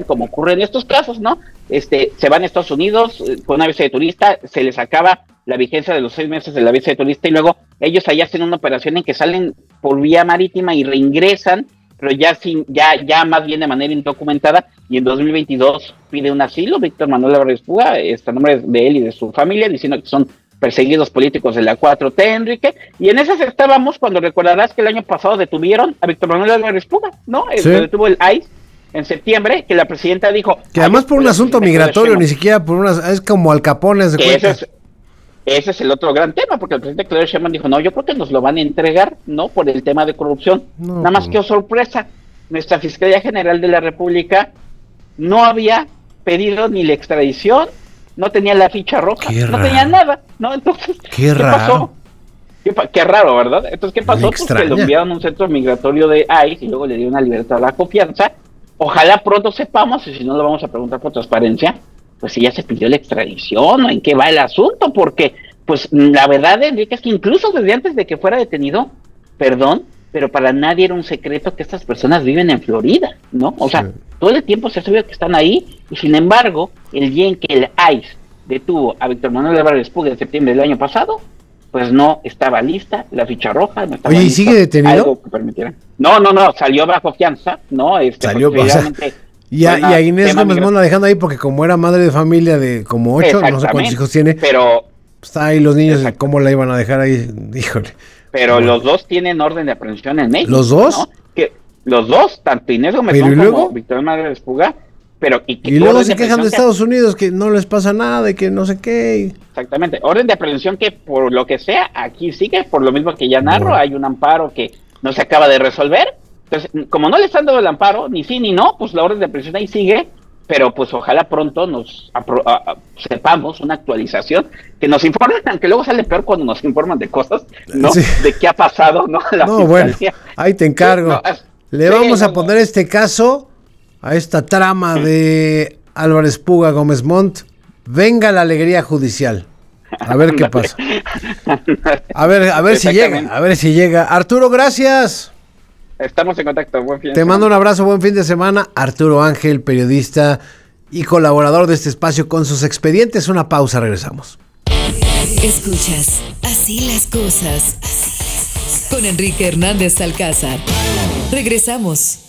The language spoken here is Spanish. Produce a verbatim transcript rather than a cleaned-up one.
como ocurre en estos casos, ¿no? Este, se van a Estados Unidos con una visa de turista, se les acaba la vigencia de los seis meses de la visa de turista y luego ellos allá hacen una operación en que salen por vía marítima y reingresan, pero ya sin, ya, ya más bien de manera indocumentada, y en dos mil veintidós pide un asilo Víctor Manuel Álvarez Puga, este nombre de él y de su familia, diciendo que son perseguidos políticos de la cuatro T, Enrique, y en esas estábamos cuando recordarás que el año pasado detuvieron a Víctor Manuel Álvarez Puga, ¿no? Sí. Lo detuvo el I C E en septiembre, que la presidenta dijo... Que además por un asunto migratorio, ni siquiera por una... Es como Al Capone, de cuenta. Ese es, ese es el otro gran tema, porque el presidente Claudio Sheinbaum dijo, no, yo creo que nos lo van a entregar, ¿no? Por el tema de corrupción. No, Nada más pues... que, oh, sorpresa, nuestra Fiscalía General de la República no había pedido ni la extradición, no tenía la ficha roja, qué no raro. Tenía nada, ¿no? Entonces, qué, ¿qué raro. pasó? Qué, qué raro, ¿verdad? Entonces, ¿qué pasó? Pues que lo enviaron a un centro migratorio de I C E y luego le dieron una libertad a la confianza. Ojalá pronto sepamos, y si no lo vamos a preguntar por transparencia, pues si ya se pidió la extradición o en qué va el asunto, porque, pues, la verdad, Enrique, es que incluso desde antes de que fuera detenido, perdón, pero para nadie era un secreto que estas personas viven en Florida, ¿no? O sea, sí. Todo el tiempo se ha sabido que están ahí, y sin embargo, el día en que el I C E detuvo a Víctor Manuel Álvarez Puga en septiembre del año pasado, pues no estaba lista la ficha roja, no estaba Oye, ¿y sigue detenido? Algo que permitiera. No, no, no, salió bajo fianza, ¿no? Este, salió bajo fianza. Y a, y a Inés Gómez Mont la dejando ahí porque como era madre de familia de como ocho, no sé cuántos hijos tiene, pero pues ahí los niños, ¿cómo la iban a dejar ahí? Híjole. Pero bueno. Los dos tienen orden de aprehensión en México. ¿Los dos? ¿No? Que los dos, tanto Inés Gómez Mont como Víctor Manuel Álvarez Puga, pero y, que y luego se quejan de Estados que... Unidos que no les pasa nada y que no sé qué. Exactamente, orden de aprehensión que por lo que sea aquí sigue, por lo mismo que ya narro, bueno. Hay un amparo que no se acaba de resolver. Entonces, como no les han dado el amparo, ni sí ni no, pues la orden de aprehensión ahí sigue, pero pues ojalá pronto nos apro- a, a, sepamos una actualización, que nos informen, aunque luego sale peor cuando nos informan de cosas, ¿no? Sí. De qué ha pasado, ¿no? La no, bueno, ahí te encargo. No, es, Le sí, vamos no, a poner no. este caso a esta trama de Álvarez Puga Gómez Mont. Venga la alegría judicial. A ver qué pasa. A ver, a ver si llega, a ver si llega. Arturo, gracias. Estamos en contacto, buen fin de Te semana. Mando un abrazo, buen fin de semana. Arturo Ángel, periodista y colaborador de este espacio con sus expedientes. Una pausa, regresamos. Escuchas Así las cosas con Enrique Hernández Alcázar. Regresamos.